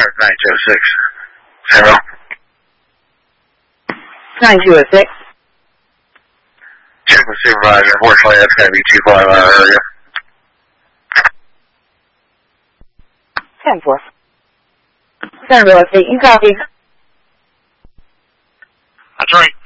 0. 9206. Check with supervisor. Unfortunately, that's going to be too far out of our area. 10-4. Center real estate, you copy? That's right.